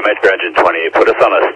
Mike for engine 20. Put us on a